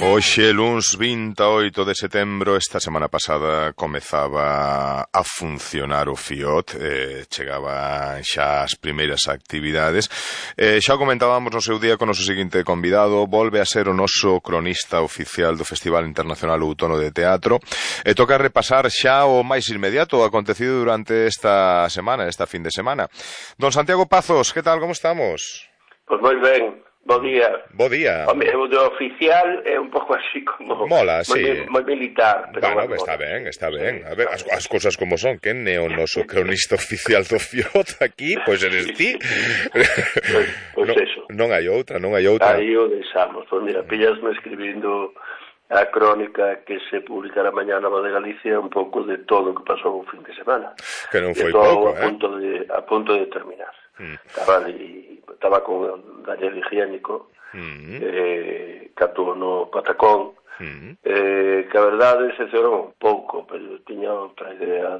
Hoxe, luns 28 de setembro, esta semana pasada comezaba a funcionar o FIOT, chegaban xa as primeiras actividades. Xa o comentábamos no seu día con o noso seguinte convidado, volve a ser o noso cronista oficial do Festival Internacional Outono de Teatro, e toca repasar xa o máis inmediato acontecido durante esta semana, esta fin de semana. Don Santiago Pazos, que tal, como estamos? Pois moi ben. Bo día. Bo día. O de oficial é un pouco así como... Mola, sí. Moi militar. Pero bueno, está ben, está ben. A ver, as cousas como son. Quen é o noso cronista oficial do FIOT aquí? Pois eres ti. Pois eso. Non hai outra. Aí o deixamos. Pois mira, pillasme escribindo a crónica que se publicará mañá na Voz de Galicia un pouco de todo o que pasou o fin de semana. Que non foi pouco, a punto de terminar. Estaba con o Daniel Higiénico, que actuou no Patacón, que a verdade se cerrou un pouco, pero tiña outra idea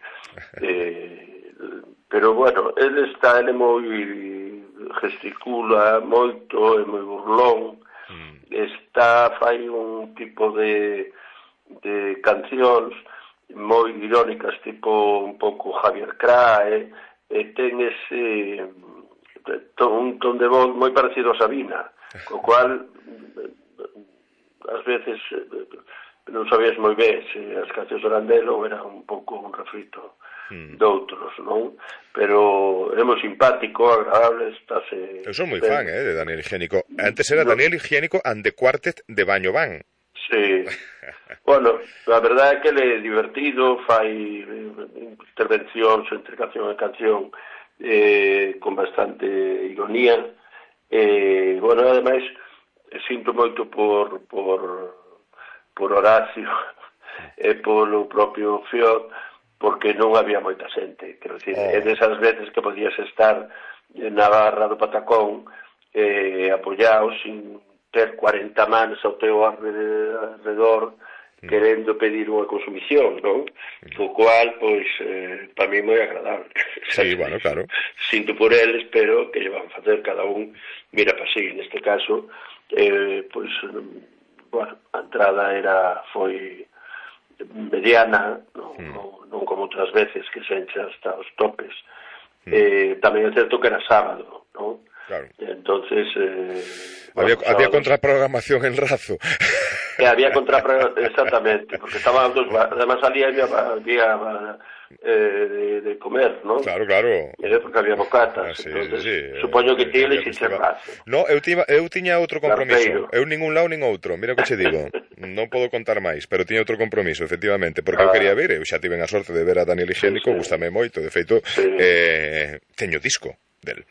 pero bueno, ele é moi gesticula moito, é moi burlón, fai un tipo de cancións moi irónicas, tipo un pouco Javier Crae, ten ese un ton de voz moi parecido a Sabina, co cual ás veces non sabías moi ben se as cancións eran dele ou era un pouco un refrito de outros, non? Pero é moi simpático, agradable, estáse... Eu son moi fan, de Daniel Higiénico. Antes era Daniel Higiénico and the Quartet de Baño Van. Sí. Bueno, a verdade é que ele é divertido, fai intervencións entre canción e canción con bastante ironía. Bueno, ademais, sinto moito por Horacio e polo propio FIOT, porque non había moita xente. Quero dicir, é desas veces que podías estar na barra do Patacón apoiados sin ter 40 manos ao teu alrededor querendo pedir unha consumición, non? O cual, pois, para mí moi agradable. Sí, bueno, claro. Sinto por eles, pero que lle van facer cada un mira para si. Neste caso, pois, bueno, a entrada foi mediana, non como outras veces que se enche hasta os topes. Tamén é certo que era sábado, non? Claro. Entonces había contraprogramación en Razo. Había contraprogramación, exactamente, porque estaban además salía había de comer, ¿no? Claro. Porque había bocatas, entonces, sí. Supoño que ti le hiciste Razo. No, eu tiña outro compromiso. Eu nin un lado nin outro, mira o que che digo. Non podo contar máis, pero tiña outro compromiso, efectivamente, porque eu quería ver, eu xa tiven a sorte de ver a Daniel Higiénico, gústame moito, de feito, teño disco del.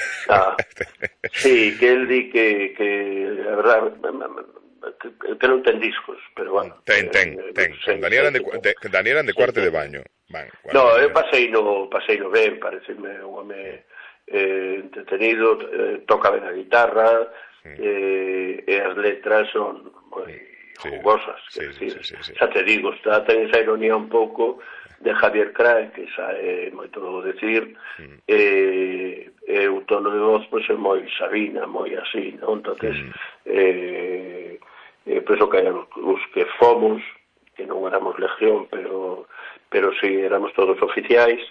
Sí, que el di que a verdade que non ten discos, pero bueno. Ten. Daniel and the Quartet de Baño. No, eu paseino ben, pareceme un home entretenido, toca ben a guitarra, e as letras son moi jugosas. Xa te digo, ten esa ironía un pouco de Javier Crae, que xa é moito decir, e o tono de voz pois é moi Sabina, moi así, non? Entonces, penso que eran os que fomos, que non éramos legión, pero si éramos todos oficiais,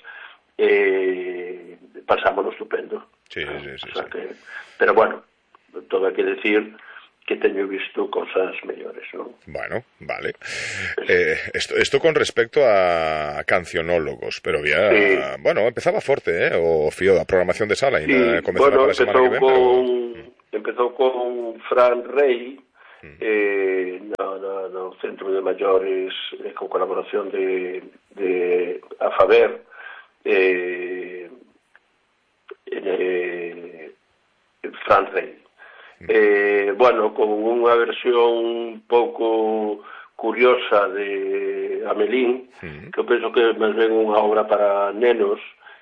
pasámonos estupendo. Sí. Pero bueno, todo hai que decir que teño visto cosas mellores, non? Bueno, vale. Esto con respecto a cancionólogos, pero había... Sí. Bueno, empezaba forte, o FIO da programación de sala, e comezaba para a semana que ven, empezou con Fran Rey, no Centro de Maiores, con colaboración de Afaber, Fran Rey. Bueno, con unha versión un pouco curiosa de Amelín, que eu penso que máis ben unha obra para nenos,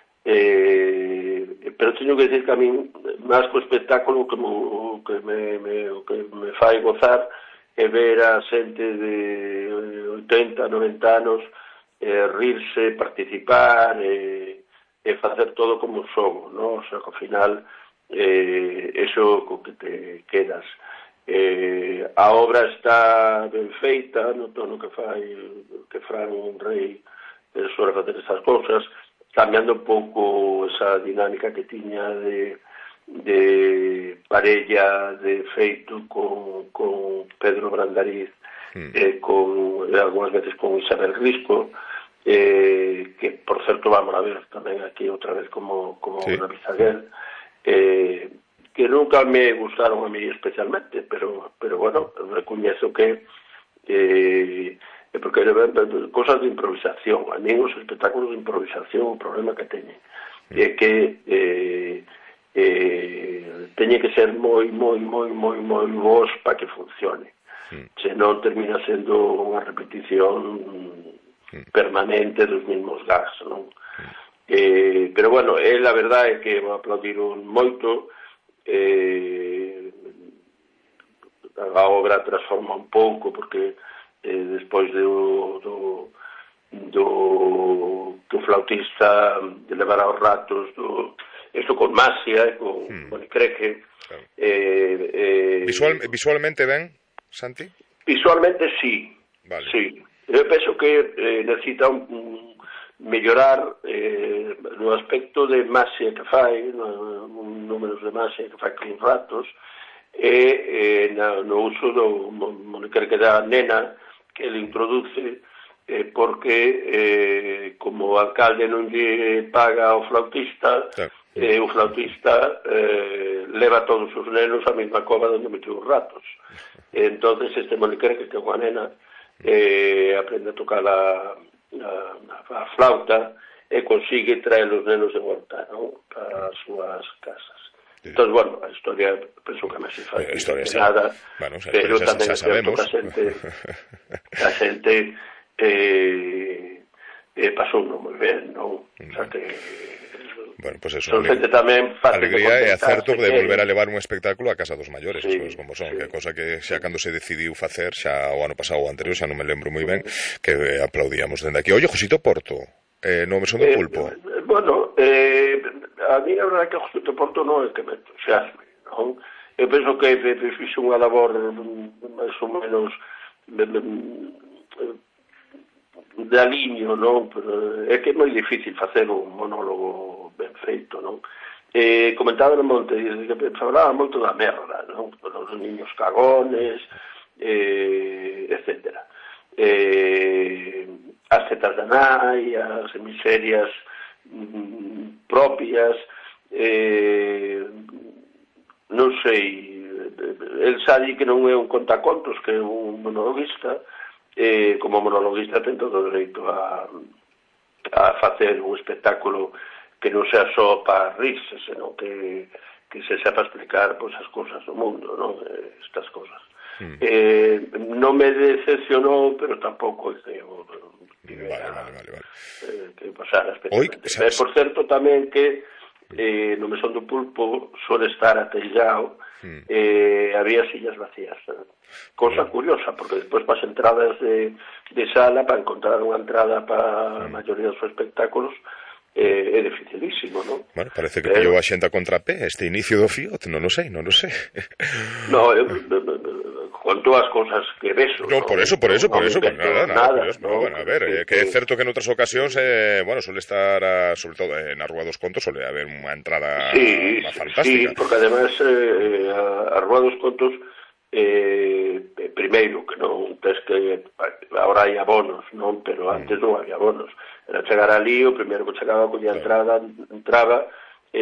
pero teño que decir que a min máis co espectáculo que me fai gozar é ver a xente de 80, 90 anos rirse, participar e facer todo como somos, non? O sea, que ao final eso co que te quedas. A obra está ben feita no tono que Fran Rei sobre facer esas cousas, cambiando un pouco esa dinámica que tiña de parella de feito con Pedro Brandariz, algunhas veces con Isabel Risco, que por certo vamos a ver tamén aquí outra vez como na Bizaguer, que nunca me gustaron a mí especialmente, pero bueno, recoñezo que porque cosas de improvisación, a mí os espectáculos de improvisación o problema que teñen é que teñen que ser moi bons para que funcione, se non termina sendo unha repetición permanente dos mesmos gags, non? Pero bueno, a verdade é que me aplaudiron moito, a obra transforma un pouco porque despois do flautista de levar aos ratos isto con Masia e con Monicreque, visualmente ben, Santi? Visualmente sí, vale. Sí. Eu penso que necesita mellorar no aspecto de Masia que fai, números de Masia que fai con ratos, no uso do Monicreque da nena que ele introduce, porque como o alcalde non lle paga ao flautista, o flautista leva todos os nenos á mesma cova onde meteu os ratos. Entonces este Monicreque, que é unha nena, aprende a tocar a flauta e consigue traer os nenos de volta, non? Para as súas casas. Entón, bueno, a historia penso que máis se fai nada, bueno, pero tamén é certo que a xente pasou non moi ben, non? O sea que bueno, pues eso, tamén alegría e acerto de volver a levar un espectáculo a casa dos maiores, as cousas como son, que é cosa que xa cando se decidiu facer, xa o ano pasado ou anterior, xa non me lembro moi ben, que aplaudíamos dende aquí. Oye, Josito Porto, no Mesón do Pulpo. Bueno, a mí a verdade que Josito Porto non é que me entusiasme, non? Eu penso que fixo unha labor máis ou menos de alineo, non? Pero é que é moi difícil facer un monólogo ben feito, non? Comentaba no Monte, que falaba moito da merda, non? Os niños cagones, etcétera. As tetas da nai, as miserias propias, non sei, el sabe que non é un contacontos, que é un monologuista, como monologuista ten todo o dereito a facer un espectáculo que non sea só para rirse, senón que se sepa explicar pois, as cousas do mundo, non? Estas cousas. Non me decepcionou, pero tampouco que pasara especialmente. Por certo tamén que no Mesón do Pulpo suele estar atellado, había sillas vacías, cosa curiosa, porque despois para as entradas de sala, para encontrar unha entrada para a maioría dos espectáculos, é dificilísimo, non? Bueno, parece que pillou a xenta contra pé este inicio do FIOT, non o sei. Non, con todas as cousas que beso. No, por eso, nada, no, bueno, a ver, que é certo que en outras ocasións, bueno, suele estar, sobre todo na Rúa dos Contos, suele haber unha entrada fantástica. Sí, porque además a Rúa dos Contos, primeiro, que non tes que, agora hai abonos, non, pero antes non había abonos. Era chegar ali, o primeiro que chegaba coña entrada, entraba, e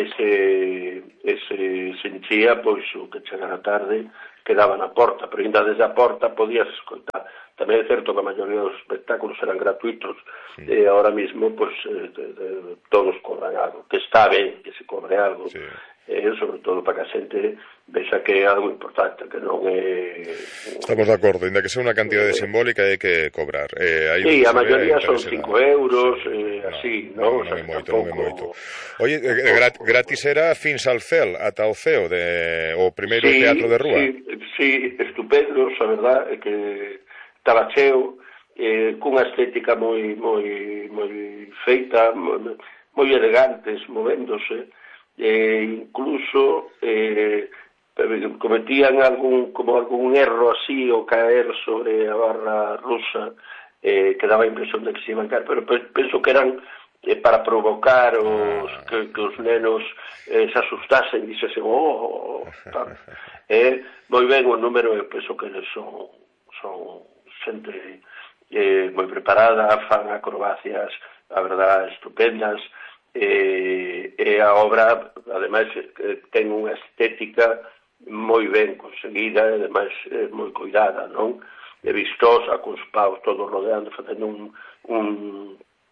se enchía, pois, o que chegara tarde, quedaba na porta, pero ainda desde a porta podías escoitar. Tamén é certo que a maioría dos espectáculos eran gratuitos, e ahora mismo, pois, todos cobran algo, que está ben que se cobre algo, sobre todo para que a xente vexa que é algo importante, que non é... Estamos de acordo, ainda que sea unha cantidade simbólica hai que cobrar. Sí, a maioría son 5 euros, así, non? Non é moito, non é moito. Oye, gratis era fins al cel, ata o ceo, o primeiro teatro de rúa. Sí, estupendo, a verdade, que estaba cheo, cunha estética moi feita, moi elegantes, movéndose, incluso cometían algún erro así o caer sobre a barra rusa, que daba a impresión de que se iban caer, pero penso que eran para provocar que os nenos se asustasen e dixesen tal. Moi ben, o número, eu penso que son xente moi preparada, fan acrobacias, a verdad, estupendas, e a obra, ademais, ten unha estética moi ben conseguida, e ademais moi cuidada, non? É vistosa, cos paus todos rodeando, facendo un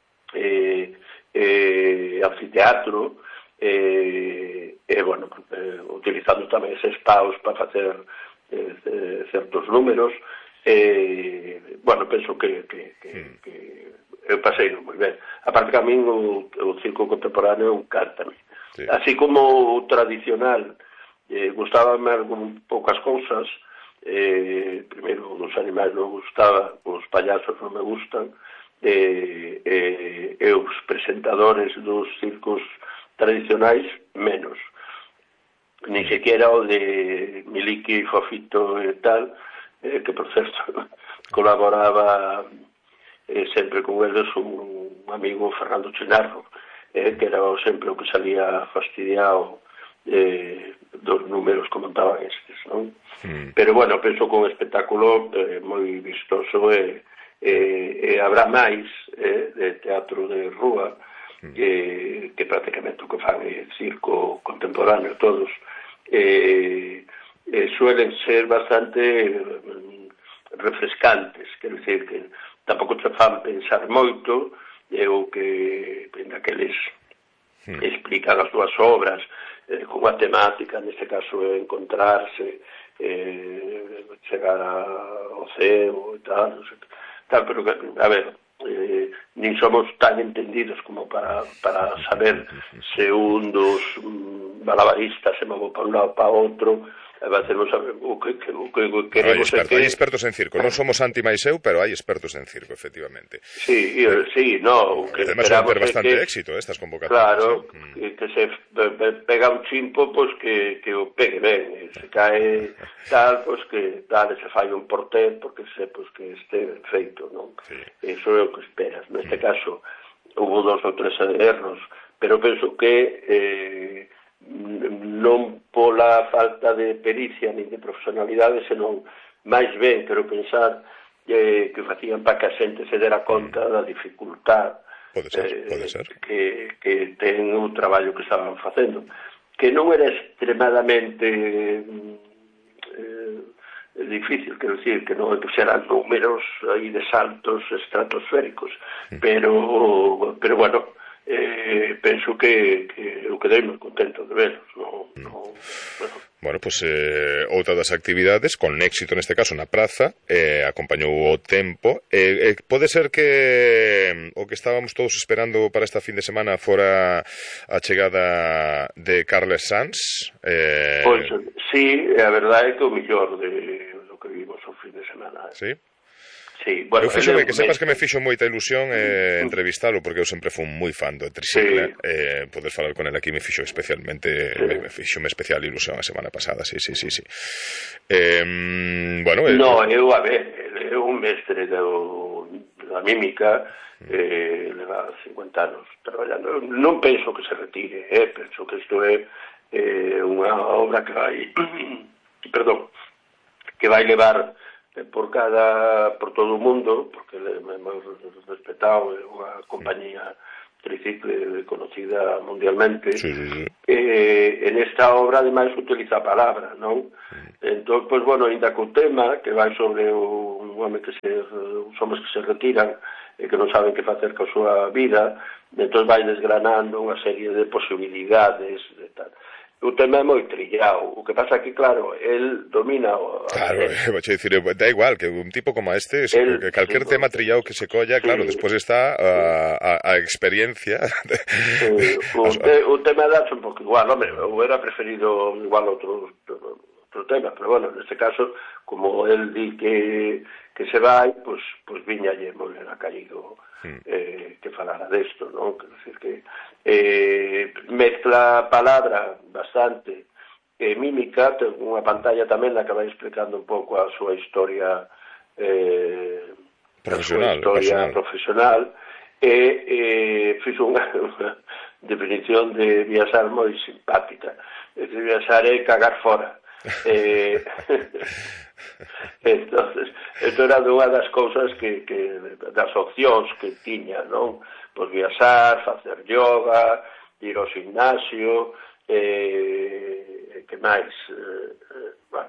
anfiteatro, bueno, utilizando tamén eses paus para facer certos números. Bueno, penso que eu pasei moi ben. Aparte que a min o circo contemporáneo encántame. Sí. Así como o tradicional, gustábame algún poucas cousas. Primeiro, os animais non gustaba, os payasos non me gustan, e os presentadores dos circos tradicionais menos. Ni sequera o de Miliki, Fofito e tal, que por certo colaboraba sempre con eles un amigo, Fernando Chinarro, que era sempre o que salía fastidiado dos números que montaban estes, non? Pero bueno, penso que un espectáculo moi vistoso e habrá máis de teatro de rúa que prácticamente o que fan é circo contemporáneo todos, suelen ser bastante refrescantes, quero dicir que tampouco te fan pensar moito, o que daqueles explican as súas obras con a temática, neste caso encontrarse, chegar ao ceo e tal, pero a ver, nin somos tan entendidos como para saber se un dos malabaristas se move para un lado para outro, facemos o que queremos. Hai expertos en circo, non somos anti-Maiseu, pero hai expertos en circo, efectivamente. Sí, no, que además van ter bastante éxito estas convocatorias. Claro, que se pega un chimpo, pois que o pegue ben, se cae tal, pois que tal, se fai un porter, porque se, pois que este feito, non? Sí. Eso é o que esperas. Neste caso, hubo 2 ou 3 erros, pero penso que non pola falta de pericia ni de profesionalidade, senón máis ben, quero pensar, que facían para que a xente se dera conta da dificultad pode ser. Que ten o traballo que estaban facendo, que non era extremadamente difícil, quero dicir, que non eran números aí de saltos estratosféricos, pero bueno, penso que eu quedei moi contento de veros, Bueno, pois outra das actividades con éxito neste caso na praza, acompañou o tempo, pode ser que o que estábamos todos esperando para esta fin de semana fora a chegada de Carles Sanz. Pois sí, a verdade é que o mellor do que vimos o fin de semana. Sí? Sí, bueno, que sepas que me fixo moita ilusión entrevistalo, porque eu sempre fui moi fan do triciclo, poder falar con ele aquí me fixo especialmente, me fixo especial ilusión a semana pasada, sí. Bueno, no, eu, a ver, é un mestre da mímica, leva 50 anos traballando, non penso que se retire, penso que isto é unha obra que vai que vai levar por todo o mundo, porque é moi respetado, é unha compañía tricicle conocida mundialmente. Sí. En esta obra ademais utiliza a palabra, non? Entón, pois, bueno, ainda co tema que vai sobre os homens que se retiran e que non saben que facer coa súa vida, entón vai desgranando unha serie de posibilidades de tal. O tema é moi trillado, o que pasa que, claro, el domina Claro, vou dicir, da igual, que un tipo como este, que calquer tema trillado que se colla, claro, despois está a experiencia. O tema daxe un pouco igual, hombre, eu era preferido igual outro tema, pero bueno, neste caso, como el di que se vai, pois viñalle moi ben acaído que falara desto, non? Quer decir que mezcla a palabra bastante mímica, ten unha pantalla tamén na que vai explicando un pouco a súa historia profesional e fixo unha definición de viaxar moi simpática. Viaxar é cagar fora. Entonces, esto era unha das cousas das opcións que tiña, non? Pois viaxar, facer yoga, ir ao gimnasio, que máis? Bueno,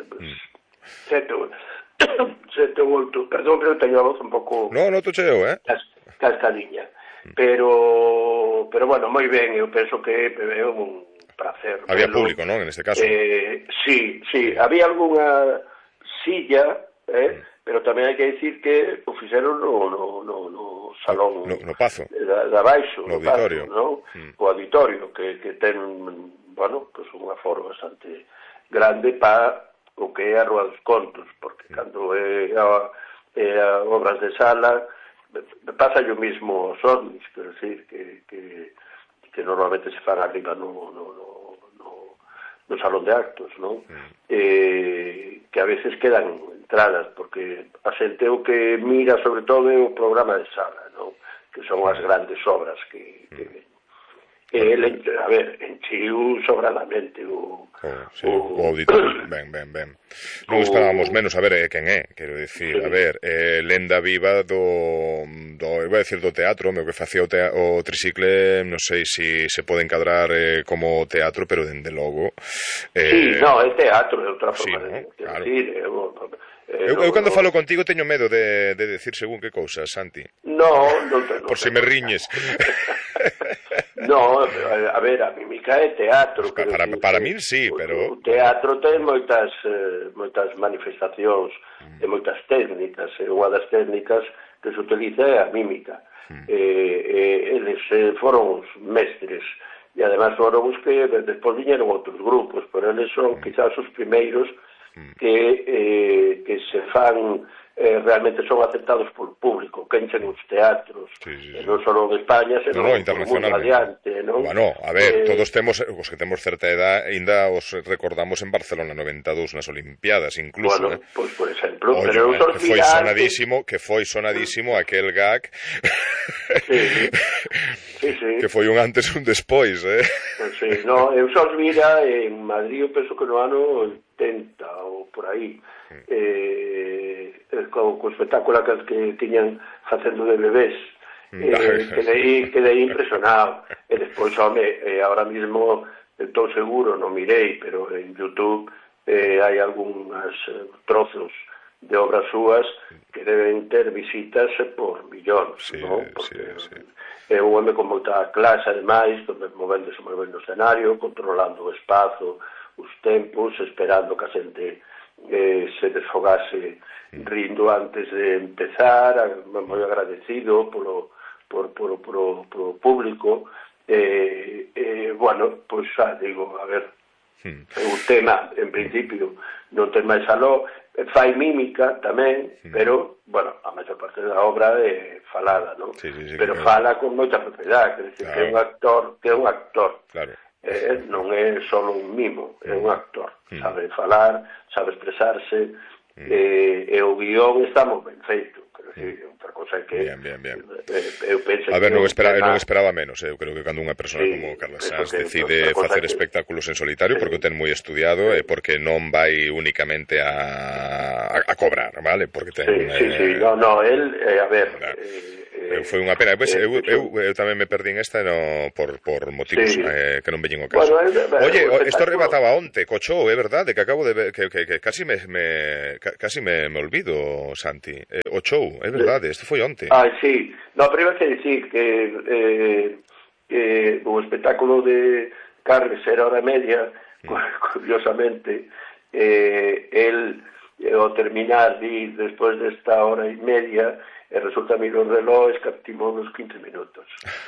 sete ou oito, perdón, pero teño a voz un pouco... No, to cheo, cascadiña. Pero bueno, moi ben, eu penso que é un placer. Había público, non, en este caso? Sí, había algunha silla, pero tamén hai que dicir que o fixeron no salón no Pazo da baixo, no auditorio, non? O auditorio que ten, bueno, pues un aforo bastante grande para o que é a Rúa dos Contos, porque cando é a obras de sala pasa yo mismo os ovnis, quero decir que normalmente se fan arriba no salón de actos, non? Que a veces quedan entradas, porque a xente o que mira sobre todo é o programa de sala, non? Que son as grandes obras que ven. A ver, enchiu sobradamente o auditorio, ben. Non esperábamos menos, a ver, quen é, quero dicir, a ver, lenda viva do iba a decir do teatro, o que facía o tricicle, non sei se pode encadrar como teatro, pero dende logo... Sí, no, é teatro, é outra forma de decir, Eu cando falo contigo teño medo de decir según que cousas, Santi. No, por se me riñes. No, a ver, a mímica é teatro. Para min sí, pero... O teatro ten moitas manifestacións e moitas técnicas, e unha das técnicas que se utiliza é a mímica. Eles foron os mestres, e además foron os que despois viñeron outros grupos, pero eles son quizás os primeiros que se fan realmente son aceptados por público, que enchen os teatros, non só de España, senón internacionalmente. Bueno, a ver, todos temos, os que temos certa edad, ainda os recordamos en Barcelona 92 nas Olimpiadas, incluso. Bueno, pois por exemplo, pero que foi sonadísimo aquel gag. Sí. Que foi un antes e un despois, Sí, no, eu só os vira en Madrid, eu penso que no ano 80 ou por aí, co espectáculo que tiñan facendo de bebés, quedei impresionado. E despois, ahora mismo estou seguro, non mirei, pero en YouTube hai algúns trozos de obras súas que deben ter visitas por millóns, non? É un home con moita clase, ademais, movéndose moi ben no escenario, controlando o espazo, os tempos, esperando que a xente se desfogase rindo antes de empezar, moi agradecido polo público. Bueno, pois xa digo, a ver, o tema, en principio, non ten máis aló, fai mímica tamén, pero, bueno, a maior parte da obra é falada, non? Pero fala con moita propiedade, quer dizer, que é un actor, claro. Non é só un mimo, é un actor, sabe falar, sabe expresarse, e o guión está moi ben feito. Outra cosa que bien. Eu penso a ver, non esperaba menos, eu creo que cando unha persona como Carla Sanz decide facer espectáculos en solitario, porque o ten moi estudiado e porque non vai únicamente a cobrar, vale? Porque ten no, el, a ver, foi unha pena. Eu tamén me perdín esta por motivos que non veñen ao caso. Oye, isto rebataba onte co show, é verdade, que acabo de ver que casi me olvido, Santi. O show, é verdade, isto foi onte. Sí. No, pero iba a dicir que o espectáculo de Carles era hora e media, curiosamente, el ao terminar despois desta hora e media, resulta miro o reloj, escatimou uns 15 minutos.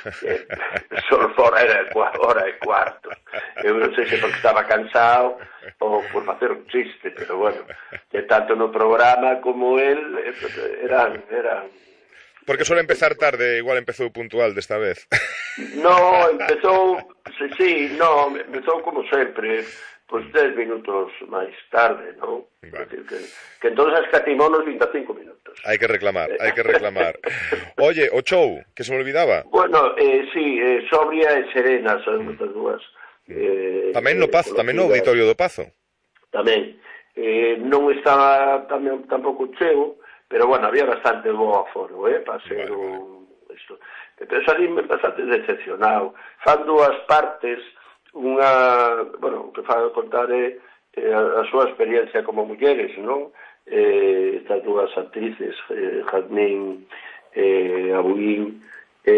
Só fora era hora e cuarto. Eu non sei se porque estaba cansado ou por facer un chiste, pero bueno, tanto no programa como él eran... Porque suele empezar tarde, igual empezou puntual desta vez. No, empezou como sempre. pois 10 minutos máis tarde, non? Vale. Que entón as catimonos 25 minutos. Hai que reclamar. Oye, o show, que se me olvidaba. Bueno, sí, Sobria e Serena son as dúas. Tamén no Pazo, tamén no Auditorio do Pazo. Tamén. Non estaba tampouco cheo, pero bueno, había bastante bo aforo, para ser isto. Pero salíme bastante decepcionado. Fan dúas partes, unha, bueno, que fa contar a súa experiencia como mulleres, non? Estas dúas actrices, Jazmín Abuín,